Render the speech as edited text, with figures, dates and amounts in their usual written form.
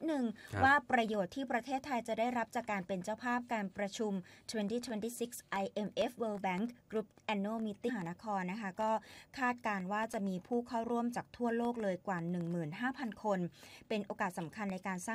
หนึ่งว่าประโยชน์ที่ประเทศไทยจะได้รับจากการเป็นเจ้าภาพการประชุม 2026 IMF World Bank Group Annual Meeting มหานครนะคะก็คาดการณ์ว่าจะมีผู้เข้าร่วมจากทั่วโลกเลยกว่า 15,000 คนเป็นโอกาสสำคัญในการสร้าง